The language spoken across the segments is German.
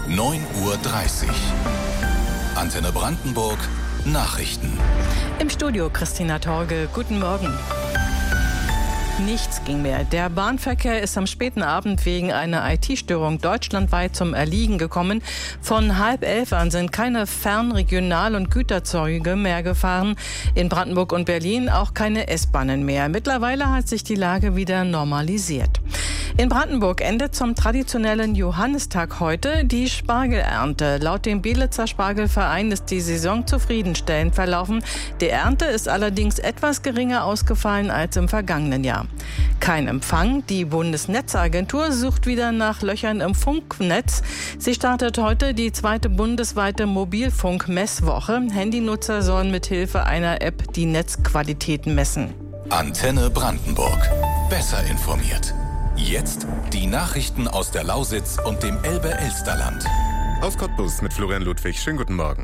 9:30 Uhr. Antenne Brandenburg. Nachrichten. Im Studio Christina Torge. Guten Morgen. Nichts ging mehr. Der Bahnverkehr ist am späten Abend wegen einer IT-Störung deutschlandweit zum Erliegen gekommen. Von 10:30 an sind keine Fern-, Regional- und Güterzüge mehr gefahren. In Brandenburg und Berlin auch keine S-Bahnen mehr. Mittlerweile hat sich die Lage wieder normalisiert. In Brandenburg endet zum traditionellen Johannistag heute die Spargelernte. Laut dem Belitzer Spargelverein ist die Saison zufriedenstellend verlaufen. Die Ernte ist allerdings etwas geringer ausgefallen als im vergangenen Jahr. Kein Empfang. Die Bundesnetzagentur sucht wieder nach Löchern im Funknetz. Sie startet heute die zweite bundesweite Mobilfunk-Messwoche. Handynutzer sollen mithilfe einer App die Netzqualitäten messen. Antenne Brandenburg. Besser informiert. Jetzt die Nachrichten aus der Lausitz und dem Elbe-Elsterland. Aus Cottbus mit Florian Ludwig. Schönen guten Morgen.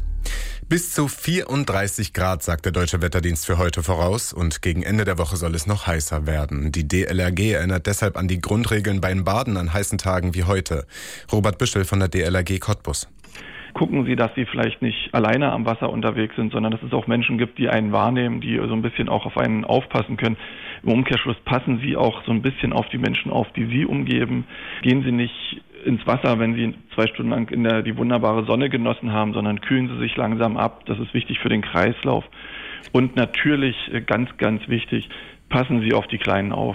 Bis zu 34 Grad, sagt der Deutsche Wetterdienst für heute voraus. Und gegen Ende der Woche soll es noch heißer werden. Die DLRG erinnert deshalb an die Grundregeln beim Baden an heißen Tagen wie heute. Robert Büschel von der DLRG Cottbus. Gucken Sie, dass Sie vielleicht nicht alleine am Wasser unterwegs sind, sondern dass es auch Menschen gibt, die einen wahrnehmen, die so ein bisschen auch auf einen aufpassen können. Im Umkehrschluss passen Sie auch so ein bisschen auf die Menschen auf, die Sie umgeben. Gehen Sie nicht ins Wasser, wenn Sie 2 Stunden lang die wunderbare Sonne genossen haben, sondern kühlen Sie sich langsam ab. Das ist wichtig für den Kreislauf. Und natürlich, ganz, ganz wichtig, passen Sie auf die Kleinen auf.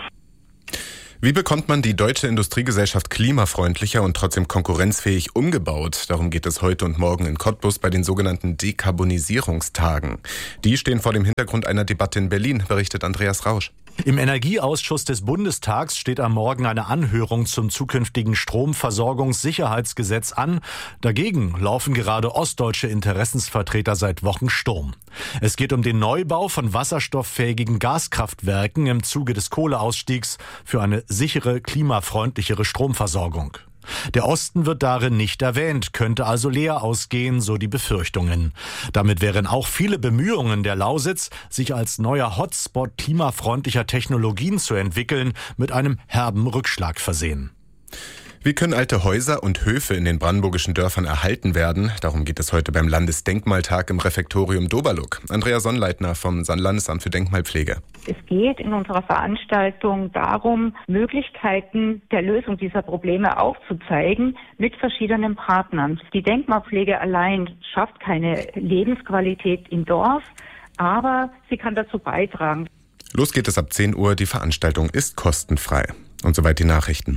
Wie bekommt man die deutsche Industriegesellschaft klimafreundlicher und trotzdem konkurrenzfähig umgebaut? Darum geht es heute und morgen in Cottbus bei den sogenannten Dekarbonisierungstagen. Die stehen vor dem Hintergrund einer Debatte in Berlin, berichtet Andreas Rausch. Im Energieausschuss des Bundestags steht am Morgen eine Anhörung zum zukünftigen Stromversorgungssicherheitsgesetz an. Dagegen laufen gerade ostdeutsche Interessensvertreter seit Wochen Sturm. Es geht um den Neubau von wasserstofffähigen Gaskraftwerken im Zuge des Kohleausstiegs für eine sichere, klimafreundlichere Stromversorgung. Der Osten wird darin nicht erwähnt, könnte also leer ausgehen, so die Befürchtungen. Damit wären auch viele Bemühungen der Lausitz, sich als neuer Hotspot klimafreundlicher Technologien zu entwickeln, mit einem herben Rückschlag versehen. Wie können alte Häuser und Höfe in den brandenburgischen Dörfern erhalten werden? Darum geht es heute beim Landesdenkmaltag im Refektorium Doberluck. Andrea Sonnleitner vom Landesamt für Denkmalpflege. Es geht in unserer Veranstaltung darum, Möglichkeiten der Lösung dieser Probleme aufzuzeigen mit verschiedenen Partnern. Die Denkmalpflege allein schafft keine Lebensqualität im Dorf, aber sie kann dazu beitragen. Los geht es ab 10 Uhr. Die Veranstaltung ist kostenfrei. Und soweit die Nachrichten.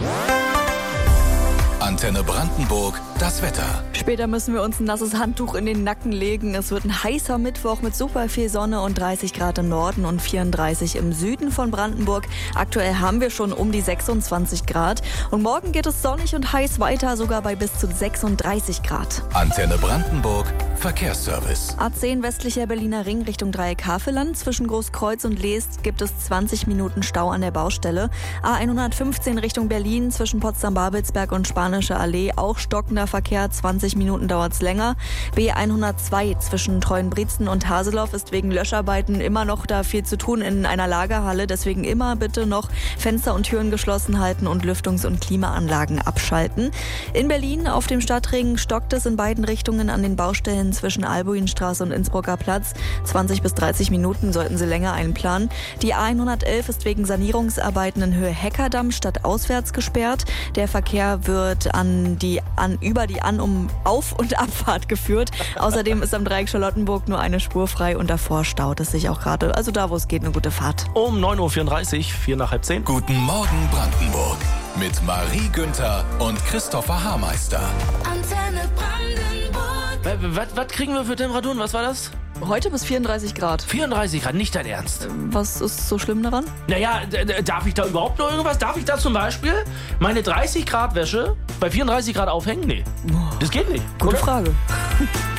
Antenne Brandenburg, das Wetter. Später müssen wir uns ein nasses Handtuch in den Nacken legen. Es wird ein heißer Mittwoch mit super viel Sonne und 30 Grad im Norden und 34 im Süden von Brandenburg. Aktuell haben wir schon um die 26 Grad. Und morgen geht es sonnig und heiß weiter, sogar bei bis zu 36 Grad. Antenne Brandenburg, Verkehrsservice. A10 westlicher Berliner Ring Richtung Dreieck Havelland. Zwischen Großkreuz und Leest gibt es 20 Minuten Stau an der Baustelle. A115 Richtung Berlin zwischen Potsdam-Babelsberg und Spanische Allee auch stockender Verkehr, 20 Minuten dauert es länger. B102 zwischen Treuenbrietzen und Haseloff ist wegen Löscharbeiten immer noch da viel zu tun in einer Lagerhalle. Deswegen immer bitte noch Fenster und Türen geschlossen halten und Lüftungs- und Klimaanlagen abschalten. In Berlin auf dem Stadtring stockt es in beiden Richtungen an den Baustellen zwischen Albuinstraße und Innsbrucker Platz. 20 bis 30 Minuten sollten Sie länger einplanen. Die A111 ist wegen Sanierungsarbeiten in Höhe Heckerdamm stadtauswärts gesperrt. Der Verkehr wird über die Auf- und Abfahrt geführt. Außerdem ist am Dreieck Charlottenburg nur eine Spur frei und davor staut es sich auch gerade. Also da, wo es geht, eine gute Fahrt. Um 9:34 Uhr, 4 nach halb 10. Guten Morgen Brandenburg mit Marie Günther und Christopher Haarmeister. Antenne Brandenburg. Was kriegen wir für Temperaturen? Was war das? Heute bis 34 Grad. 34 Grad, nicht dein Ernst. Was ist so schlimm daran? Naja, darf ich da überhaupt noch irgendwas? Darf ich da zum Beispiel meine 30 Grad Wäsche bei 34 Grad aufhängen? Nee, das geht nicht. Gute oder? Frage.